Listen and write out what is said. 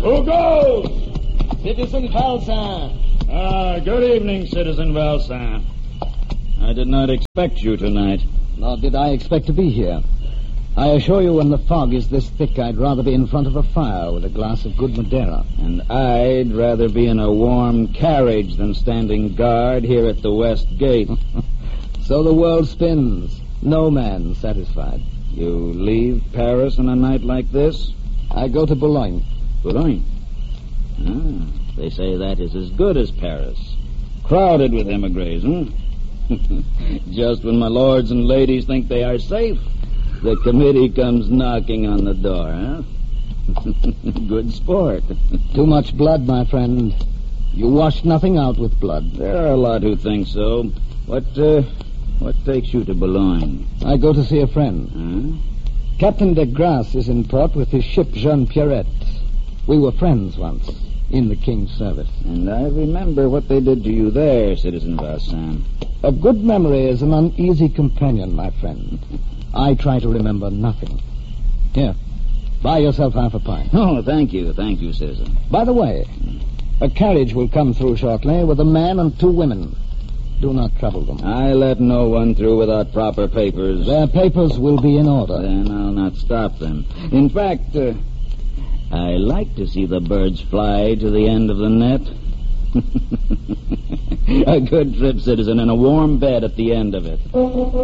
Who goes? Citizen Valsin. Good evening, Citizen Valsin. I did not expect you tonight. Nor did I expect to be here. I assure you, when the fog is this thick, I'd rather be in front of a fire with a glass of good Madeira. And I'd rather be in a warm carriage than standing guard here at the West Gate. So the world spins. No man satisfied. You leave Paris on a night like this? I go to Boulogne. Boulogne? They say that is as good as Paris. Crowded with emigres, Just when my lords and ladies think they are safe, the committee comes knocking on the door, Good sport. Too much blood, my friend. You wash nothing out with blood. There are a lot who think so. What takes you to Boulogne? I go to see a friend. Captain de Grasse is in port with his ship Jeanne Pierrette. We were friends once, in the King's service. And I remember what they did to you there, Citizen Valsin. A good memory is an uneasy companion, my friend. I try to remember nothing. Here, buy yourself half a pint. Oh, thank you, citizen. By the way, a carriage will come through shortly with a man and 2 women. Do not trouble them. I let no one through without proper papers. Their papers will be in order. Then I'll not stop them. In fact, I like to see the birds fly to the end of the net. A good trip, citizen, and a warm bed at the end of it.